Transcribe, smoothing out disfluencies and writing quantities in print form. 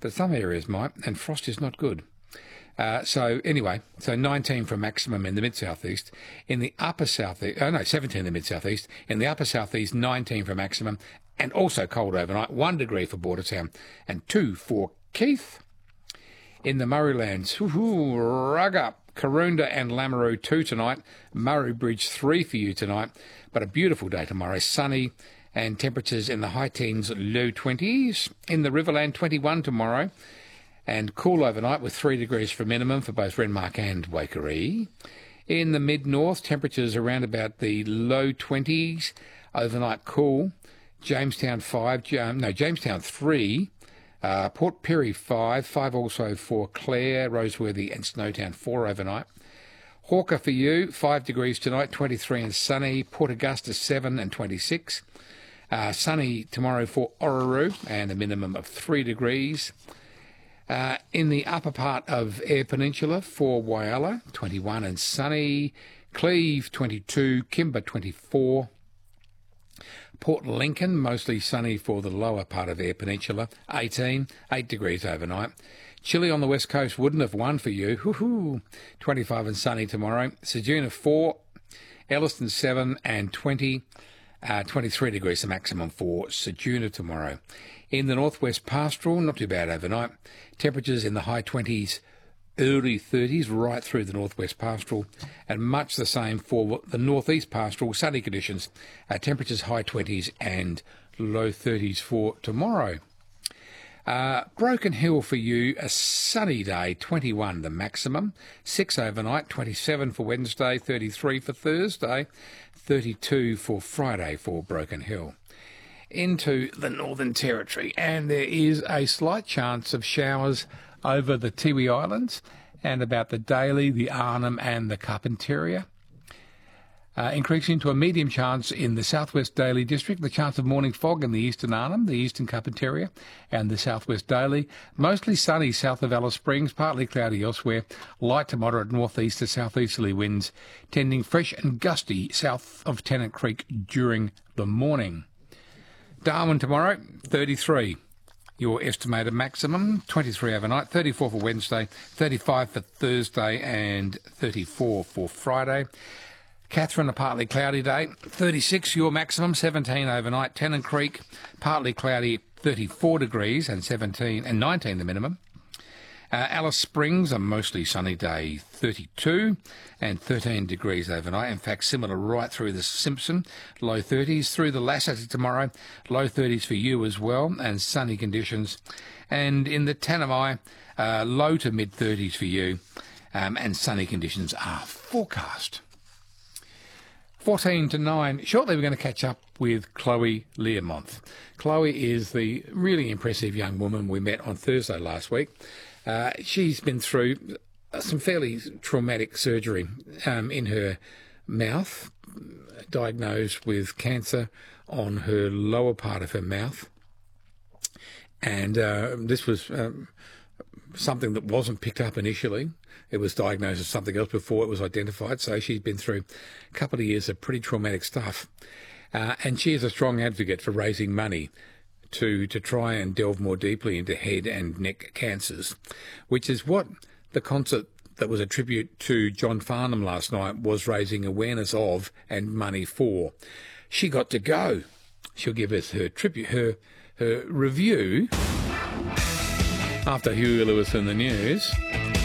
but some areas might, and frost is not good. So 19 for maximum in the mid-southeast. In the upper southeast, 17 in the mid-southeast. In the upper southeast, 19 for maximum, and also cold overnight, 1 degree for Bordertown, and 2 for Keith. In the Murraylands, rug up. Karoonda and Lameroo 2 tonight. Murray Bridge 3 for you tonight. But a beautiful day tomorrow, sunny, and temperatures in the high teens, low 20s. In the Riverland, 21 tomorrow. And cool overnight with 3 degrees for minimum for both Renmark and Waikerie. In the mid-north, temperatures around about the low 20s. Overnight cool. Jamestown 3. Port Pirie 5 also for Clare, Roseworthy and Snowtown 4 overnight. Hawker for you, 5 degrees tonight, 23 and sunny. Port Augusta 7 and 26. Sunny tomorrow for Orroroo and a minimum of 3 degrees. In the upper part of Eyre Peninsula for Whyalla, 21 and sunny. Cleve 22, Kimber 24. Port Lincoln, mostly sunny for the lower part of Eyre Peninsula, 18, 8 degrees overnight. Chile on the west coast wouldn't have won for you, 25 and sunny tomorrow. Ceduna 4, Elliston 7 and 20, 23 degrees the maximum for Ceduna tomorrow. In the northwest pastoral, not too bad overnight. Temperatures in the high 20s, early 30s right through the northwest pastoral, and much the same for the northeast pastoral, sunny conditions, temperatures high 20s and low 30s for tomorrow. Broken Hill for you, a sunny day, 21 the maximum, 6 overnight, 27 for Wednesday, 33 for Thursday, 32 for Friday for Broken Hill. Into the Northern Territory, and there is a slight chance of showers over the Tiwi Islands and about the Daly, the Arnhem and the Carpentaria. Increasing to a medium chance in the southwest Daly district, the chance of morning fog in the eastern Arnhem, the eastern Carpentaria and the southwest Daly. Mostly sunny south of Alice Springs, partly cloudy elsewhere. Light to moderate northeast to southeasterly winds, tending fresh and gusty south of Tennant Creek during the morning. Darwin tomorrow, 33. Your estimated maximum, 23 overnight, 34 for Wednesday, 35 for Thursday and 34 for Friday. Catherine, a partly cloudy day, 36 your maximum, 17 overnight. Tennant Creek, partly cloudy, 34 degrees and 19 the minimum. Alice Springs, a mostly sunny day, 32 and 13 degrees overnight. In fact, similar right through the Simpson, low 30s. Through the Lasseter tomorrow, low 30s for you as well, and sunny conditions. And in the Tanami, low to mid 30s for you, and sunny conditions are forecast. 14 to 9. Shortly, we're going to catch up with Chloe Learmonth. Chloe is the really impressive young woman we met on Thursday last week. She's been through some fairly traumatic surgery in her mouth, diagnosed with cancer on her lower part of her mouth. And this was something that wasn't picked up initially. It was diagnosed as something else before it was identified. So she's been through a couple of years of pretty traumatic stuff. And she is a strong advocate for raising money to try and delve more deeply into head and neck cancers, which is what the concert that was a tribute to John Farnham last night was raising awareness of and money for. She got to go. She'll give us her tribute, her review after Huey Lewis and the News.